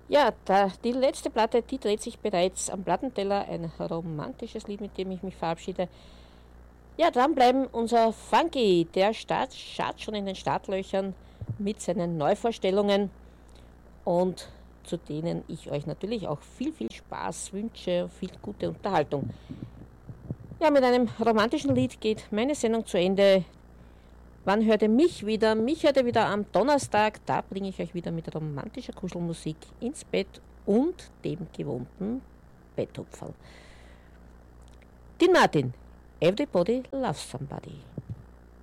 Die letzte Platte, die dreht sich bereits am Plattenteller. Ein romantisches Lied, mit dem ich mich verabschiede. Ja, dranbleiben, unser Funky, der schaut schon in den Startlöchern mit seinen Neuvorstellungen und zu denen ich euch natürlich auch viel, viel Spaß wünsche, viel gute Unterhaltung. Ja, mit einem romantischen Lied geht meine Sendung zu Ende. Wann hört ihr mich wieder? Mich hört ihr wieder am Donnerstag. Da bringe ich euch wieder mit romantischer Kuschelmusik ins Bett und dem gewohnten Betthupferl. Dean Martin, Everybody Loves Somebody.